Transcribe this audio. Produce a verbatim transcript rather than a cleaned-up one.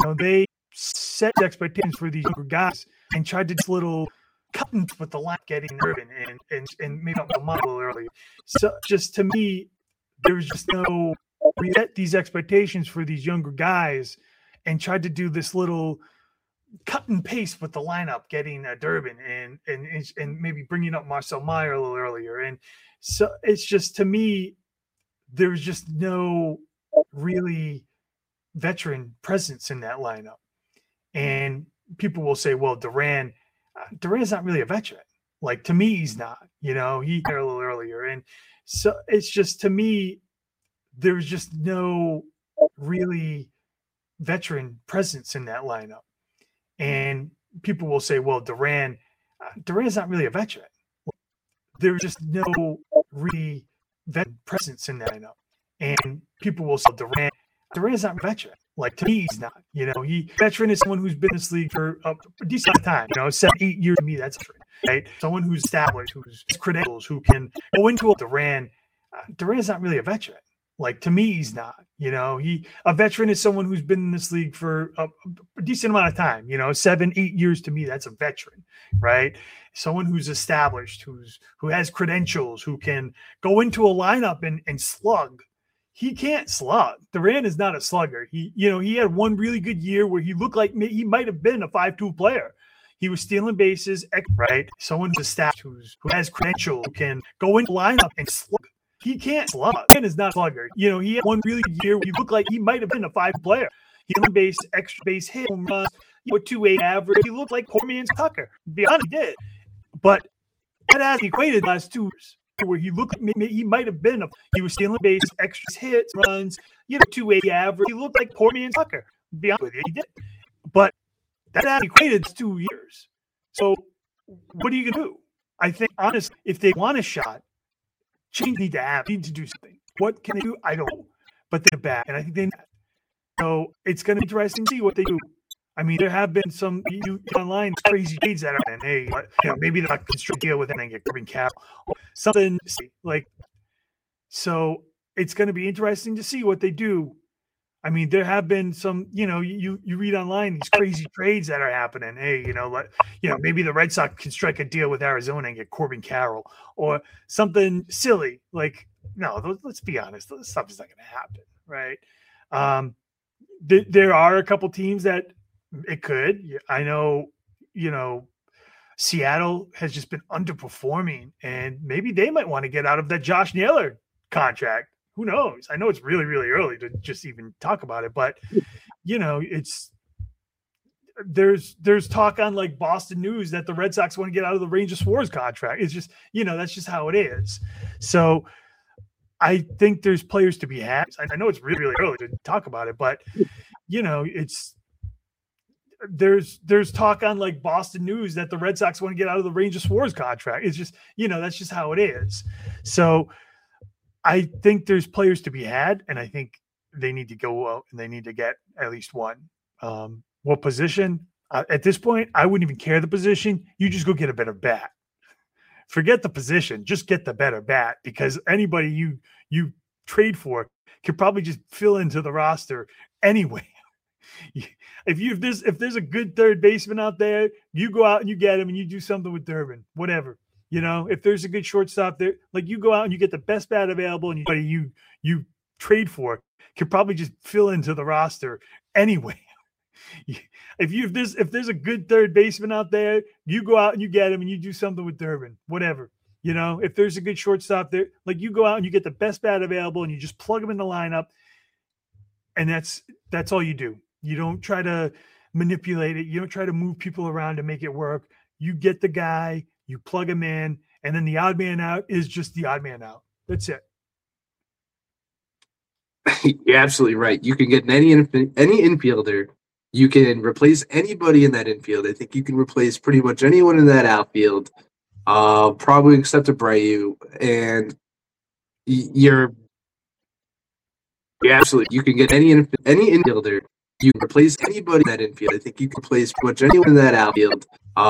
you know, they set expectations for these younger guys and tried to do this little cutting with the line getting urban and and and maybe a little earlier. So just to me, there's just no we set these expectations for these younger guys and tried to do this little cut and paste with the lineup, getting uh, Durbin and and and maybe bringing up Marcel Meyer a little earlier. And so it's just, to me, there's just no really veteran presence in that lineup. And people will say, well, Duran, uh, Duran's not really a veteran. Like, to me, he's not, you know, he there a little earlier. And so it's just, to me, there's just no really veteran presence in that lineup. And people will say, well, Duran, uh, Duran's not really a veteran. There's just no really veteran presence in that lineup. And people will say, Duran, Duran's not a veteran. Like, to me, he's not. You know, he veteran is someone who's been in this league for a decent time. You know, seven, eight years to me, that's veteran, right? Someone who's established, who's credentials, who can go into a Duran. Uh, Duran's not really a veteran. Like, to me, he's not. You know, he a veteran is someone who's been in this league for a, a decent amount of time. You know, seven, eight years to me, that's a veteran, right? Someone who's established, who's who has credentials, who can go into a lineup and and slug. He can't slug. Duran is not a slugger. He, you know, he had one really good year where he looked like he might have been a five-tool player. He was stealing bases, right? Someone who's established, who's who has credentials, who can go into a lineup and slug. He can't slug. Duran is not a slugger. You know, he had one really good year where he looked like he might have been a five player. He on base, extra base hit, home runs, you know, two eight average. He looked like poor man's Tucker. Be honest, he did. But that has equated the last two years where he looked like he might have been a he was stealing base, extra hits, runs, you know, two eight average. He looked like poor man's Tucker. Be honest with you, he did. But that has equated two years. So what are you gonna do? I think honestly, if they want a shot, change need to have need to do something. What can they do? I don't know. But they're back, and I think they so it's gonna be interesting to see what they do. I mean, there have been some you, online crazy trades that are, and hey, you know, maybe they're not construct deal with it and get Corbin Cap, something like. So it's going to be interesting to see what they do. I mean, there have been some, you know, you you read online these crazy trades that are happening. Hey, you know, like, you know, maybe the Red Sox can strike a deal with Arizona and get Corbin Carroll or something silly. Like, no, those, let's be honest, this stuff is not going to happen, right? Um, th- there are a couple teams that. It could. I know, you know, Seattle has just been underperforming, and maybe they might want to get out of that Josh Naylor contract. Who knows? I know it's really, really early to just even talk about it, but you know, it's there's there's talk on like Boston News that the Red Sox want to get out of the Ranger Suarez contract. It's just, you know, that's just how it is. So I think there's players to be had. I know it's really, really early to talk about it, but you know, it's. There's there's talk on like Boston News that the Red Sox want to get out of the Ranger Suarez contract. It's just, you know, that's just how it is. So I think there's players to be had, and I think they need to go out and they need to get at least one. Um, what position? Uh, at this point, I wouldn't even care the position. You just go get a better bat. Forget the position. Just get the better bat, because anybody you you trade for could probably just fill into the roster anyway. If you if there's if there's a good third baseman out there, you go out and you get him and you do something with Durbin, whatever. You know, if there's a good shortstop there, like you go out and you get the best bat available, and you you you trade for could probably just fill into the roster anyway. If you if there's if there's a good third baseman out there, you go out and you get him and you do something with Durbin, whatever. You know, if there's a good shortstop there, like you go out and you get the best bat available and you just plug him in the lineup, and that's that's all you do. You don't try to manipulate it. You don't try to move people around to make it work. You get the guy, you plug him in, and then the odd man out is just the odd man out. That's it. You're absolutely right. You can get any any infielder. You can replace anybody in that infield. I think you can replace pretty much anyone in that outfield, uh, probably except Abreu. And you're, you're absolutely. You can get any any infielder. You can replace anybody in that infield. I think you can replace pretty much anyone in that outfield.